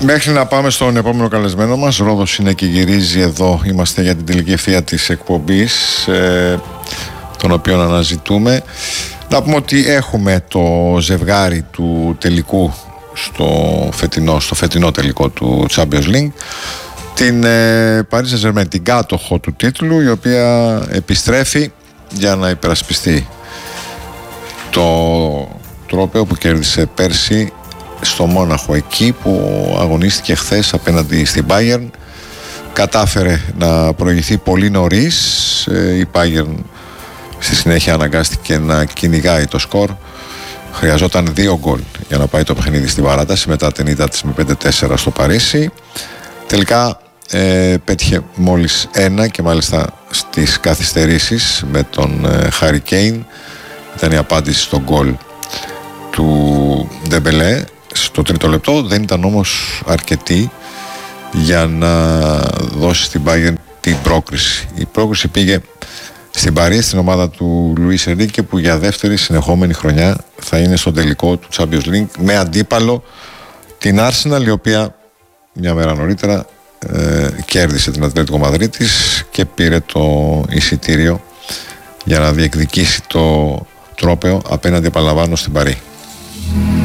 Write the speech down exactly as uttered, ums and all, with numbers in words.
Μέχρι να πάμε στον επόμενο καλεσμένο μας, Ρόδος είναι και γυρίζει εδώ. Είμαστε για την τελική ευθεία της εκπομπής, ε, τον οποίο αναζητούμε. Να πούμε ότι έχουμε το ζευγάρι του τελικού στο φετινό, στο φετινό τελικό του Champions League, την ε, Paris Saint-Germain, την κάτοχο του τίτλου, η οποία επιστρέφει για να υπερασπιστεί το τρόπαιο που κέρδισε πέρσι στο Μόναχο, εκεί που αγωνίστηκε χθες απέναντι στην Bayern. Κατάφερε να προηγηθεί πολύ νωρίς, η Bayern στη συνέχεια αναγκάστηκε να κυνηγάει το σκορ. Χρειαζόταν δύο γκολ για να πάει το παιχνίδι στην παράταση μετά την ήττα της με πέντε τέσσερα στο Παρίσι. Τελικά ε, πέτυχε μόλις ένα, και μάλιστα στις καθυστερήσεις με τον ε, Harry Kane. Ήταν η απάντηση στο γκολ του Ντεμπελέ στο τρίτο λεπτό. Δεν ήταν όμως αρκετή για να δώσει στην Bayern την πρόκριση. Η πρόκριση πήγε στην Παρί, στην ομάδα του Λουίς Ενρίκε, που για δεύτερη συνεχόμενη χρονιά θα είναι στο τελικό του Champions League με αντίπαλο την Arsenal, η οποία μια μέρα νωρίτερα ε, κέρδισε την Ατλέτικο Μαδρίτης και πήρε το εισιτήριο για να διεκδικήσει το τρόπαιο απέναντι, επαναλαμβάνω, στην Παρί.